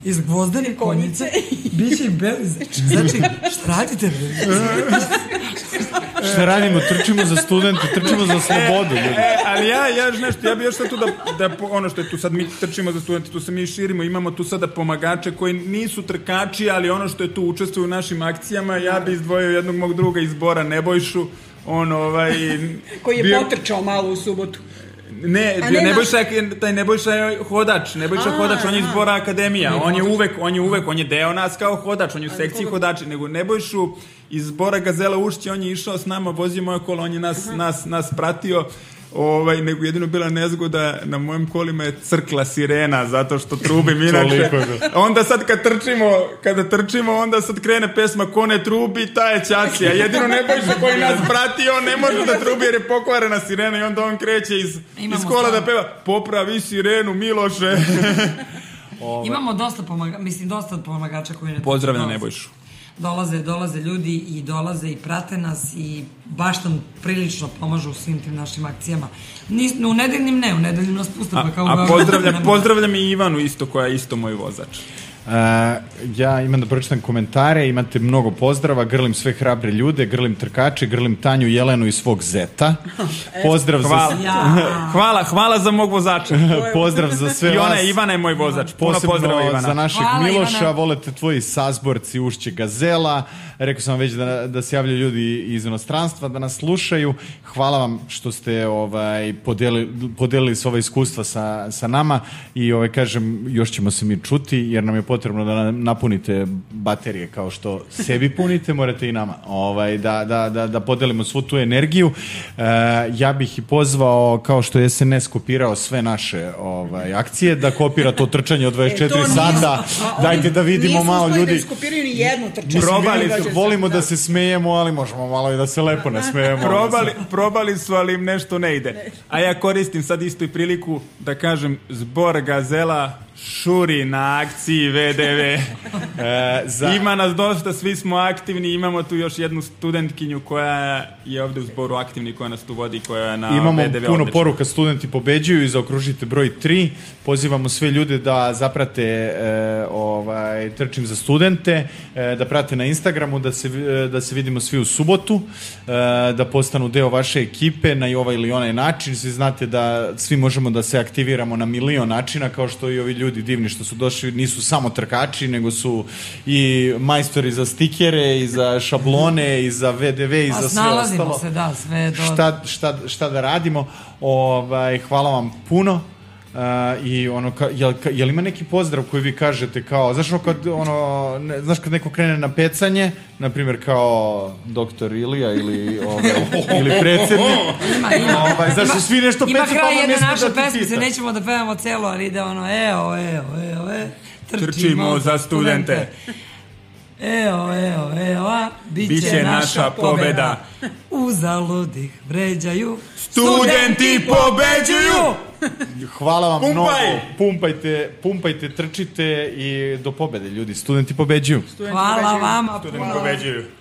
iz Gvozdene konjice, bit će i Belize. Znači, šta radite? Šta radimo? Trčimo za studente, trčimo za slobodu. Ali ja bi još sad tu da ono što je tu sad mi trčimo za studente, tu se mi širimo, imamo tu sada pomagače koji nisu trkači, ali ono što je tu učestvuju u našim akcijama, ja bi izdvojio jednog mog druga iz Bora, Nebojšu, koji je potrčao malo u subotu. Ne, Nebojša je hodač, on je iz Bora Akademija, on je deo nas kao hodač, on je u sekciji hodači, nego Nebojšu iz Bora Gazela Ušće, on je išao s nama, vozio moje kolo, on je nas pratio, nego jedino bila nezgoda, na mojim kolima je crkla sirena, zato što trubim inače. Onda sad kada trčimo, onda sad krene pesma ko ne trubi, ta je ćacija. Jedino Nebojša koji nas prati, on ne može da trubi jer je pokvarena sirena i onda on kreće iz kola da peva popravi sirenu, Miloše. Imamo dosta pomagača koji ne trubi. Pozdravljam Nebojšu. Dolaze ljudi i dolaze i prate nas i baš nam prilično pomažu u svim tim našim akcijama. U nedeljnim nas puste. A pozdravljam i Ivanu isto, koja je isto moj vozač. Ja imam da pročitam komentare, imate mnogo pozdrava, grlim sve hrabre ljude, grlim trkače, grlim Tanju, Jelenu i svog zeta. Pozdrav hvala za mog vozača. Pozdrav za sve vas. Ivana je moj vozač. Posebno za našeg Miloša, volete tvoji sazborci Ušće Gazela. Rekao sam vam već da se javljaju ljudi iz inostranstva, da nas slušaju. Hvala vam što ste podelili svoje iskustva sa nama i kažem, još ćemo se mi čuti, jer nam je potrebno da napunite baterije kao što sebi punite, morate i nama da podelimo svu tu energiju. Ja bih i pozvao, kao što je SNS kopirao sve naše akcije, da kopira to trčanje od 24 sata. Dajte da vidimo malo ljudi. Nisu skopiraju ni jedno trčanje. Volimo da se smejemo, ali možemo malo i da se lepo ne smejemo. Probali su, ali im nešto ne ide. A ja koristim sad isto i priliku da kažem, Zbor Gazela šuri na akciji VDV. Ima nas dosta, svi smo aktivni, imamo tu još jednu studentkinju koja je ovde u Zboru aktivni, koja nas tu vodi, koja je na imamo VDV. Imamo puno poruka, studenti pobeđuju i zaokružite broj 3. Pozivamo sve ljude da zaprate Trčim za studente, da prate na Instagramu, da se vidimo svi u subotu, da postanu deo vaše ekipe na ovaj ili onaj način. Svi znate da svi možemo da se aktiviramo na milion načina, kao što i ovi ljudi divni što su došli, nisu samo trkači, nego su i majstori za stikere i za šablone i za VDV i za sve ostalo. Sve šta da radimo. Hvala vam puno. I jel ima neki pozdrav koji vi kažete kao, znaš kad neko krene na pecanje, na primjer kao doktor Ilija ili predsjednik, znaš svi nešto pecu, ima kraj jedne naše pesmice, nećemo da pevamo celo, ali ide evo, trčimo za studente. Evo, bit će naša pobeda. Uzalud ih vređaju, studenti pobeđuju. Hvala vam mnogo. Pumpajte, trčite i do pobede, ljudi. Studenti pobeđuju. Hvala vama. Studenti pobeđuju.